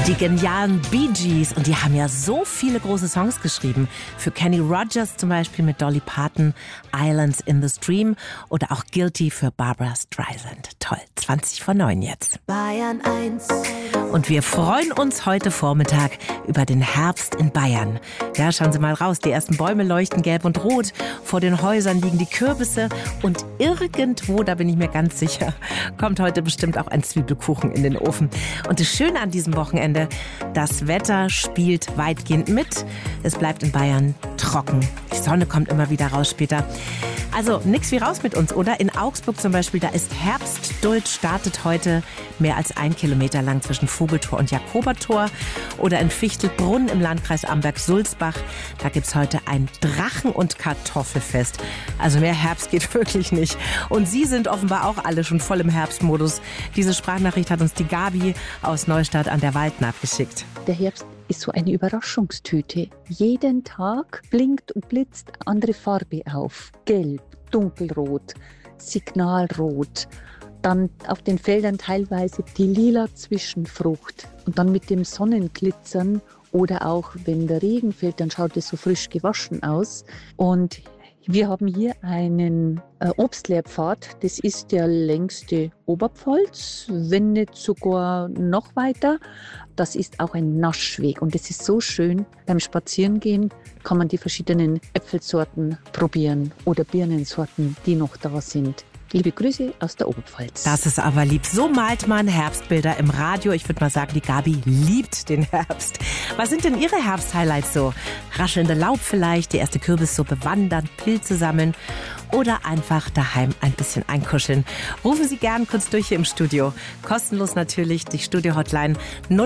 Die genialen Bee Gees, und die haben ja so viele große Songs geschrieben. Für Kenny Rogers zum Beispiel mit Dolly Parton, Islands in the Stream oder auch Guilty für Barbra Streisand. Toll, 20:09 jetzt. Bayern 1. Und wir freuen uns heute Vormittag über den Herbst in Bayern. Ja, schauen Sie mal raus, die ersten Bäume leuchten gelb und rot. Vor den Häusern liegen die Kürbisse und irgendwo, da bin ich mir ganz sicher, kommt heute bestimmt auch ein Zwiebelkuchen in den Ofen. Und das Schöne an diesem Wochenende, das Wetter spielt weitgehend mit. Es bleibt in Bayern trocken. Die Sonne kommt immer wieder raus später. Also nix wie raus mit uns, oder? In Augsburg zum Beispiel, da ist Herbstduld, startet heute mehr als 1 Kilometer lang zwischen Vogeltor und Jakobertor. Oder in Fichtelbrunn im Landkreis Amberg-Sulzbach, da gibt's heute ein Drachen- und Kartoffelfest. Also mehr Herbst geht wirklich nicht. Und Sie sind offenbar auch alle schon voll im Herbstmodus. Diese Sprachnachricht hat uns die Gabi aus Neustadt an der Walden abgeschickt. Der Herbst ist so eine Überraschungstüte. Jeden Tag blinkt und blitzt andere Farbe auf. Gelb, dunkelrot, signalrot. Dann auf den Feldern teilweise die lila Zwischenfrucht. Und dann mit dem Sonnenglitzern oder auch wenn der Regen fällt, dann schaut es so frisch gewaschen aus. Und wir haben hier einen Obstlehrpfad. Das ist der längste Oberpfalz, wenn nicht sogar noch weiter. Das ist auch ein Naschweg und es ist so schön. Beim Spazierengehen kann man die verschiedenen Äpfelsorten probieren oder Birnensorten, die noch da sind. Liebe Grüße aus der Oberpfalz. Das ist aber lieb. So malt man Herbstbilder im Radio. Ich würde mal sagen, die Gabi liebt den Herbst. Was sind denn Ihre Herbst-Highlights so? Raschelnde Laub vielleicht, die erste Kürbissuppe wandern, Pilze sammeln oder einfach daheim ein bisschen einkuscheln. Rufen Sie gern kurz durch hier im Studio. Kostenlos natürlich, die Studio-Hotline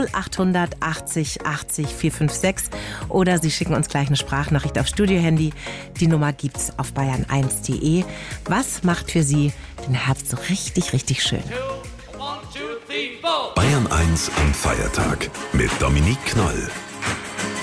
0800 80 80 456 oder Sie schicken uns gleich eine Sprachnachricht auf Studio-Handy. Die Nummer gibt's auf bayern1.de. Was macht für Sie den Herbst so richtig, richtig schön? Bayern 1 am Feiertag mit Dominique Knoll.